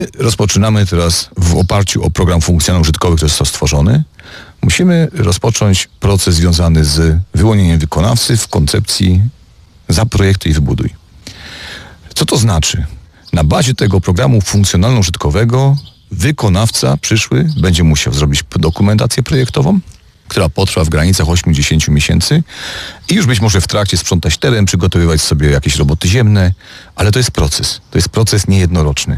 Rozpoczynamy teraz w oparciu o program funkcjonalny użytkowy, który został stworzony. Musimy rozpocząć proces związany z wyłonieniem wykonawcy w koncepcji zaprojektuj i wybuduj. Co to znaczy? Na bazie tego programu funkcjonalno-użytkowego wykonawca przyszły będzie musiał zrobić dokumentację projektową, która potrwa w granicach 8-10 miesięcy i już być może w trakcie sprzątać teren, przygotowywać sobie jakieś roboty ziemne, ale to jest proces. To jest proces niejednoroczny.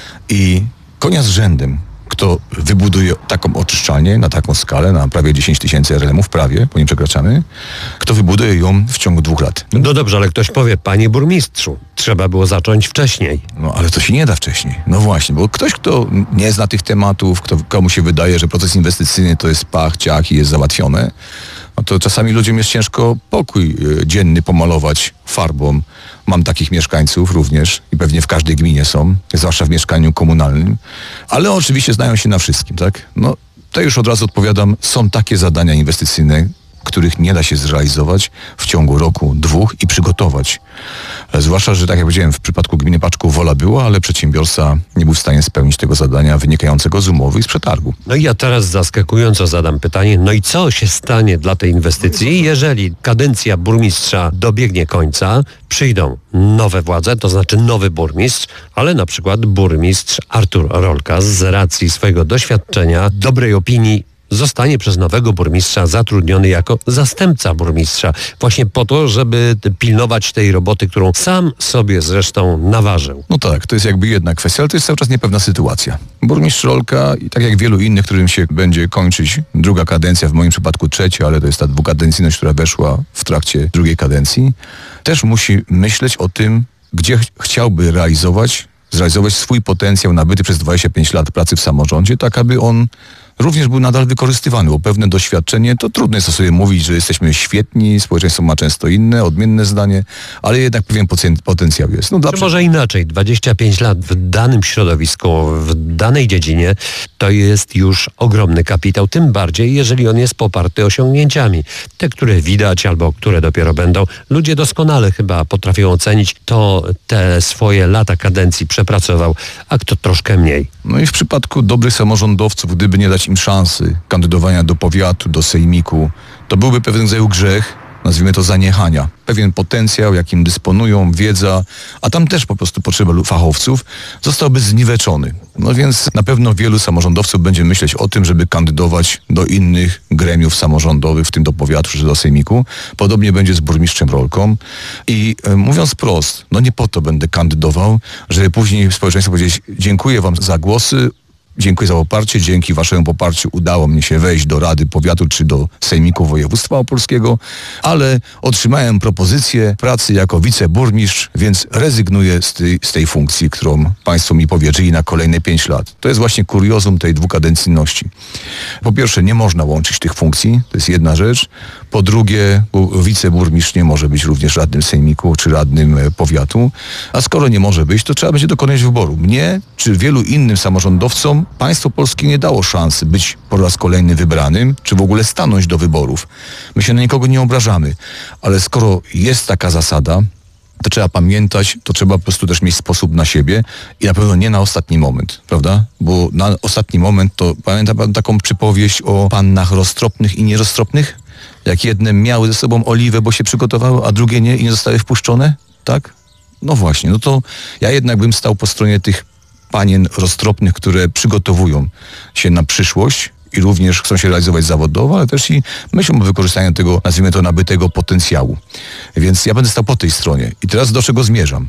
I konia z rzędem, kto wybuduje taką oczyszczalnię na taką skalę, na prawie 10 tysięcy RLM-ów, prawie, bo nie przekraczamy, kto wybuduje ją w ciągu 2 lat. No dobrze, ale ktoś powie, panie burmistrzu, trzeba było zacząć wcześniej. No ale to się nie da wcześniej. No właśnie, bo ktoś, kto nie zna tych tematów, komu się wydaje, że proces inwestycyjny to jest pach, ciach i jest załatwione, no to czasami ludziom jest ciężko pokój dzienny pomalować farbą. Mam takich mieszkańców również i pewnie w każdej gminie są, zwłaszcza w mieszkaniu komunalnym, ale oczywiście znają się na wszystkim, tak? No to już od razu odpowiadam, są takie zadania inwestycyjne, których nie da się zrealizować w ciągu roku, 2 i przygotować. Zwłaszcza, że tak jak powiedziałem, w przypadku gminy Paczków wola była, ale przedsiębiorca nie był w stanie spełnić tego zadania wynikającego z umowy i z przetargu. No i ja teraz zaskakująco zadam pytanie, no i co się stanie dla tej inwestycji, jeżeli kadencja burmistrza dobiegnie końca, przyjdą nowe władze, to znaczy nowy burmistrz, ale na przykład burmistrz Artur Rolka z racji swojego doświadczenia, dobrej opinii zostanie przez nowego burmistrza zatrudniony jako zastępca burmistrza. Właśnie po to, żeby pilnować tej roboty, którą sam sobie zresztą naważył. No tak, to jest jakby jedna kwestia, ale to jest cały czas niepewna sytuacja. Burmistrz Rolka, i tak jak wielu innych, którym się będzie kończyć 2. kadencja, w moim przypadku 3, ale to jest ta 2-kadencyjność, która weszła w trakcie 2. kadencji, też musi myśleć o tym, gdzie chciałby zrealizować swój potencjał nabyty przez 25 lat pracy w samorządzie, tak aby on również był nadal wykorzystywany, bo pewne doświadczenie, to trudno jest sobie mówić, że jesteśmy świetni, społeczeństwo ma często inne, odmienne zdanie, ale jednak pewien potencjał jest. No, może inaczej, 25 lat w danym środowisku, w danej dziedzinie, to jest już ogromny kapitał, tym bardziej, jeżeli on jest poparty osiągnięciami. Te, które widać albo które dopiero będą, ludzie doskonale chyba potrafią ocenić, to te swoje lata kadencji przepracował, a kto troszkę mniej. No i w przypadku dobrych samorządowców, gdyby nie dać im szansy kandydowania do powiatu, do sejmiku, to byłby pewien rodzaj grzech, nazwijmy to zaniechania. Pewien potencjał, jakim dysponują, wiedza, a tam też po prostu potrzeba fachowców, zostałby zniweczony. No więc na pewno wielu samorządowców będzie myśleć o tym, żeby kandydować do innych gremiów samorządowych, w tym do powiatu czy do sejmiku. Podobnie będzie z burmistrzem Rolką. I mówiąc wprost, no nie po to będę kandydował, żeby później społeczeństwo powiedzieć, dziękuję wam za głosy, dziękuję za poparcie, dzięki waszemu poparciu udało mnie się wejść do Rady Powiatu czy do Sejmiku Województwa Opolskiego, ale otrzymałem propozycję pracy jako wiceburmistrz, więc rezygnuję z tej funkcji, którą państwo mi powierzyli na kolejne 5 lat. To jest właśnie kuriozum tej 2-kadencyjności. Po pierwsze, nie można łączyć tych funkcji, to jest jedna rzecz. Po drugie, wiceburmistrz nie może być również radnym sejmiku czy radnym powiatu, a skoro nie może być, to trzeba będzie dokonać wyboru. Mnie czy wielu innym samorządowcom państwo polskie nie dało szansy być po raz kolejny wybranym, czy w ogóle stanąć do wyborów. My się na nikogo nie obrażamy, ale skoro jest taka zasada, to trzeba pamiętać, to trzeba po prostu też mieć sposób na siebie i na pewno nie na ostatni moment, prawda? Bo na ostatni moment to pamięta pan taką przypowieść o pannach roztropnych i nieroztropnych? Jak jedne miały ze sobą oliwę, bo się przygotowały, a drugie nie i nie zostały wpuszczone? Tak? No właśnie, no to ja jednak bym stał po stronie tych panien roztropnych, które przygotowują się na przyszłość i również chcą się realizować zawodowo, ale też i myślą o wykorzystaniu tego, nazwijmy to, nabytego potencjału. Więc ja będę stał po tej stronie. I teraz do czego zmierzam?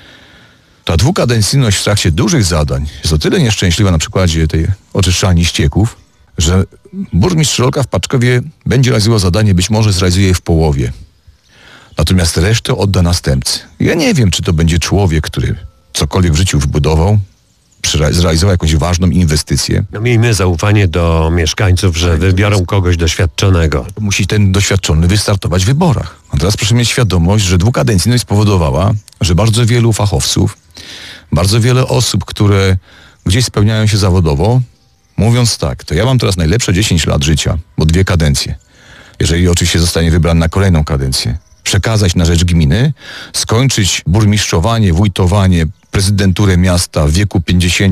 Ta 2-kadencyjność w trakcie dużych zadań jest o tyle nieszczęśliwa na przykładzie tej oczyszczalni ścieków, że burmistrz Rolka w Paczkowie będzie realizował zadanie, być może zrealizuje je w połowie. Natomiast resztę odda następcy. Ja nie wiem, czy to będzie człowiek, który cokolwiek w życiu wybudował, zrealizował jakąś ważną inwestycję. No miejmy zaufanie do mieszkańców, że wybiorą kogoś doświadczonego. Musi ten doświadczony wystartować w wyborach. A teraz proszę mieć świadomość, że 2-kadencyjność spowodowała, że bardzo wielu fachowców, bardzo wiele osób, które gdzieś spełniają się zawodowo, mówiąc tak, to ja mam teraz najlepsze 10 lat życia, bo 2 kadencje. Jeżeli oczywiście zostanie wybrany na kolejną kadencję. Przekazać na rzecz gminy, skończyć burmistrzowanie, wójtowanie, prezydenturę miasta w wieku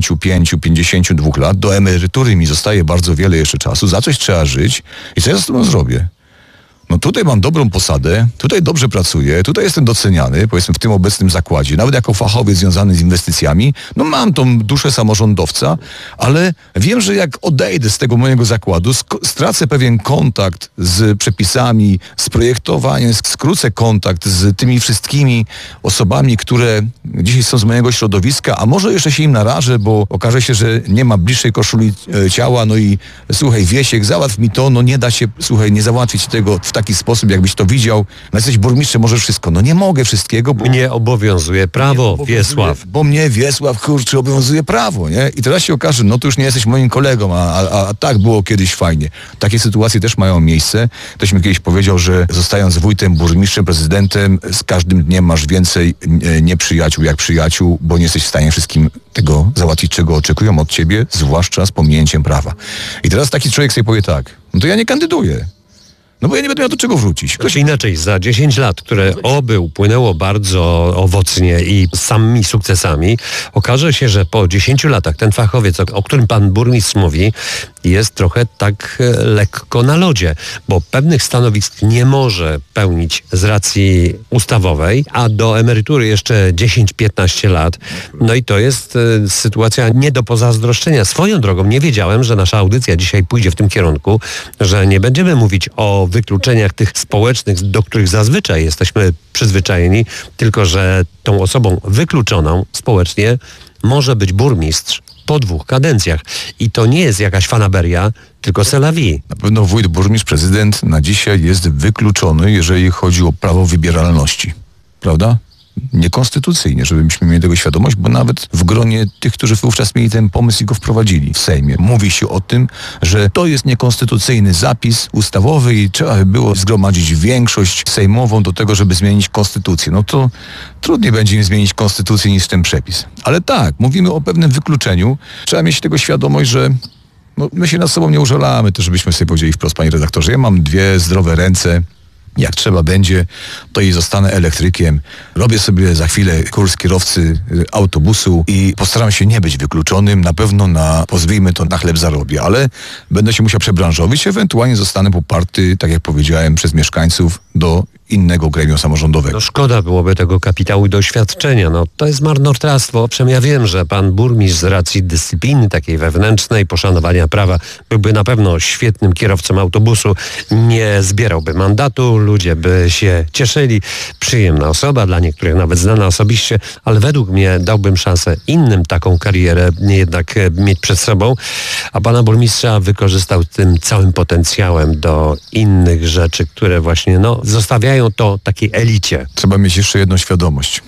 55-52 lat, do emerytury mi zostaje bardzo wiele jeszcze czasu, za coś trzeba żyć i co ja z tym zrobię? No tutaj mam dobrą posadę, tutaj dobrze pracuję, tutaj jestem doceniany, powiedzmy w tym obecnym zakładzie, nawet jako fachowiec związany z inwestycjami, no mam tą duszę samorządowca, ale wiem, że jak odejdę z tego mojego zakładu, stracę pewien kontakt z przepisami, z projektowaniem, skrócę kontakt z tymi wszystkimi osobami, które dzisiaj są z mojego środowiska, a może jeszcze się im narażę, bo okaże się, że nie ma bliższej koszuli ciała, no i słuchaj, Wiesiek, załatw mi to, no nie da się, słuchaj, nie załatwić tego w taki sposób, jakbyś to widział. No jesteś burmistrzem, możesz wszystko. No nie mogę wszystkiego, bo... Mnie obowiązuje prawo, Wiesław. Bo mnie, Wiesław, kurczę, obowiązuje prawo, nie? I teraz się okaże, no to już nie jesteś moim kolegą, a tak było kiedyś fajnie. Takie sytuacje też mają miejsce. Ktoś mi kiedyś powiedział, że zostając wójtem, burmistrzem, prezydentem, z każdym dniem masz więcej nieprzyjaciół jak przyjaciół, bo nie jesteś w stanie wszystkim tego załatwić, czego oczekują od ciebie, zwłaszcza z pominięciem prawa. I teraz taki człowiek sobie powie tak, no to ja nie kandyduję. No bo ja nie będę miał do czego wrócić. Znaczy inaczej, za 10 lat, które oby upłynęło bardzo owocnie i z samymi sukcesami, okaże się, że po 10 latach ten fachowiec, o którym pan burmistrz mówi, jest trochę tak lekko na lodzie, bo pewnych stanowisk nie może pełnić z racji ustawowej, a do emerytury jeszcze 10-15 lat. No i to jest sytuacja nie do pozazdroszczenia. Swoją drogą nie wiedziałem, że nasza audycja dzisiaj pójdzie w tym kierunku, że nie będziemy mówić o wykluczeniach tych społecznych, do których zazwyczaj jesteśmy przyzwyczajeni, tylko że tą osobą wykluczoną społecznie może być burmistrz po 2 kadencjach. I to nie jest jakaś fanaberia, tylko c'est la vie. Na pewno wójt, burmistrz, prezydent na dzisiaj jest wykluczony, jeżeli chodzi o prawo wybieralności. Prawda? Niekonstytucyjnie, żebyśmy mieli tego świadomość, bo nawet w gronie tych, którzy wówczas mieli ten pomysł i go wprowadzili w Sejmie, mówi się o tym, że to jest niekonstytucyjny zapis ustawowy i trzeba by było zgromadzić większość sejmową do tego, żeby zmienić konstytucję. No to trudniej będzie im zmienić konstytucję niż ten przepis. Ale tak, mówimy o pewnym wykluczeniu. Trzeba mieć tego świadomość, że no, my się nad sobą nie użalamy, też żebyśmy sobie powiedzieli wprost, panie redaktorze. Ja mam 2 zdrowe ręce. Jak trzeba będzie, to i zostanę elektrykiem. Robię sobie za chwilę kurs kierowcy autobusu i postaram się nie być wykluczonym. Na pewno pozwijmy to, na chleb zarobię, ale będę się musiał przebranżowić. Ewentualnie zostanę poparty, tak jak powiedziałem, przez mieszkańców do innego gremium samorządowego. No szkoda byłoby tego kapitału i doświadczenia. No to jest marnotrawstwo. Owszem, ja wiem, że pan burmistrz z racji dyscypliny takiej wewnętrznej, poszanowania prawa byłby na pewno świetnym kierowcą autobusu. Nie zbierałby mandatu, ludzie by się cieszyli. Przyjemna osoba, dla niektórych nawet znana osobiście, ale według mnie dałbym szansę innym taką karierę jednak mieć przed sobą, a pana burmistrza wykorzystał tym całym potencjałem do innych rzeczy, które właśnie zostawiają to takiej elicie. Trzeba mieć jeszcze jedną świadomość.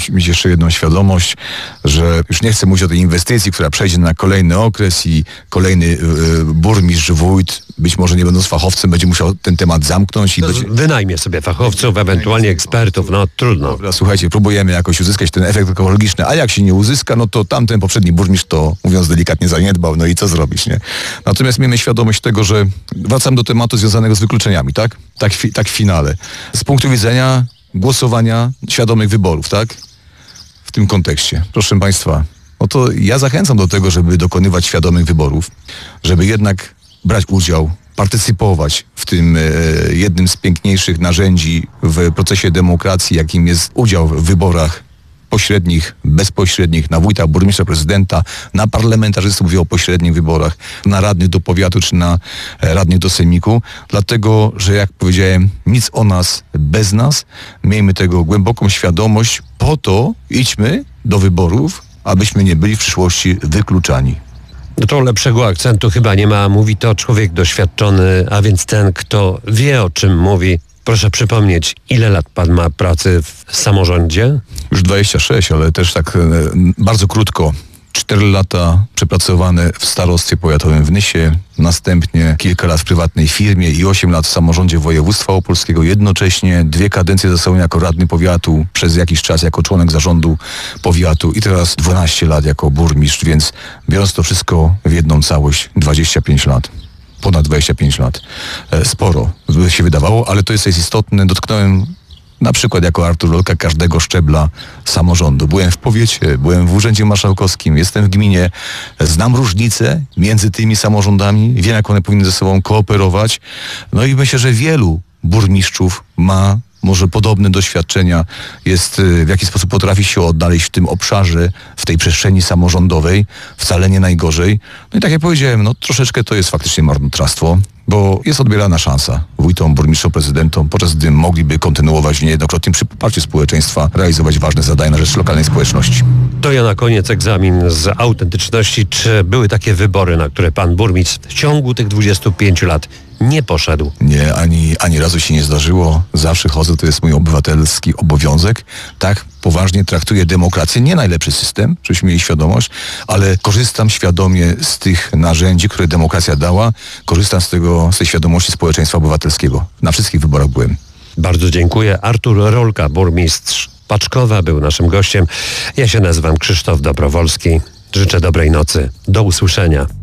Że już nie chcę mówić o tej inwestycji, która przejdzie na kolejny okres i kolejny burmistrz, wójt, być może nie będąc fachowcem, będzie musiał ten temat zamknąć. Wynajmie sobie fachowców, ewentualnie ekspertów, trudno. Dobra, słuchajcie, próbujemy jakoś uzyskać ten efekt ekologiczny, a jak się nie uzyska, no to tamten poprzedni burmistrz to, mówiąc delikatnie, zaniedbał, no i co zrobić, nie? Natomiast miejmy świadomość tego, że wracam do tematu związanego z wykluczeniami, tak? Tak w finale. Z punktu widzenia głosowania świadomych wyborów, tak? W tym kontekście. Proszę państwa, no to ja zachęcam do tego, żeby dokonywać świadomych wyborów, żeby jednak brać udział, partycypować w tym jednym z piękniejszych narzędzi w procesie demokracji, jakim jest udział w wyborach pośrednich, bezpośrednich, na wójta, burmistrza, prezydenta, na parlamentarzystów, mówię o pośrednich wyborach, na radnych do powiatu czy na radnych do sejmiku, dlatego, że jak powiedziałem, nic o nas bez nas, miejmy tego głęboką świadomość, po to idźmy do wyborów, abyśmy nie byli w przyszłości wykluczani. To lepszego akcentu chyba nie ma. Mówi to człowiek doświadczony, a więc ten, kto wie, o czym mówi. Proszę przypomnieć, ile lat pan ma pracy w samorządzie? Już 26, ale też tak bardzo krótko. 4 lata przepracowane w starostwie powiatowym w Nysie, następnie kilka lat w prywatnej firmie i 8 lat w samorządzie województwa opolskiego. Jednocześnie 2 kadencje za sobą jako radny powiatu, przez jakiś czas jako członek zarządu powiatu i teraz 12 lat jako burmistrz, więc biorąc to wszystko w jedną całość, 25 lat. Ponad 25 lat. Sporo by się wydawało, ale to jest istotne. Dotknąłem Na przykład jako Artur Rolka każdego szczebla samorządu. Byłem w powiecie, byłem w urzędzie marszałkowskim, jestem w gminie, znam różnice między tymi samorządami, wiem jak one powinny ze sobą kooperować. No i myślę, że wielu burmistrzów ma może podobne doświadczenia, w jaki sposób potrafi się odnaleźć w tym obszarze, w tej przestrzeni samorządowej, wcale nie najgorzej. No i tak jak powiedziałem, no troszeczkę to jest faktycznie marnotrawstwo, bo jest odbierana szansa wójtom, burmistrzom, prezydentom, podczas gdy mogliby kontynuować niejednokrotnie przy poparciu społeczeństwa realizować ważne zadania na rzecz lokalnej społeczności. To ja na koniec egzamin z autentyczności. Czy były takie wybory, na które pan burmistrz w ciągu tych 25 lat nie poszedł? Nie, ani razu się nie zdarzyło. Zawsze chodzę, to jest mój obywatelski obowiązek. Tak poważnie traktuję demokrację. Nie najlepszy system, żebyśmy mieli świadomość, ale korzystam świadomie z tych narzędzi, które demokracja dała. Korzystam z tej świadomości społeczeństwa obywatelskiego. Na wszystkich wyborach byłem. Bardzo dziękuję. Artur Rolka, burmistrz Paczkowa, był naszym gościem. Ja się nazywam Krzysztof Dobrowolski. Życzę dobrej nocy. Do usłyszenia.